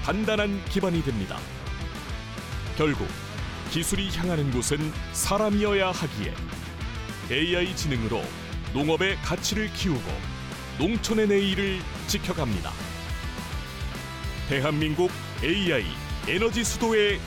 단단한 기반이 됩니다. 결국 기술이 향하는 곳은 사람이어야 하기에 AI 지능으로 농업의 가치를 키우고 농촌의 내일을 지켜갑니다. 대한민국 AI 에너지 수도의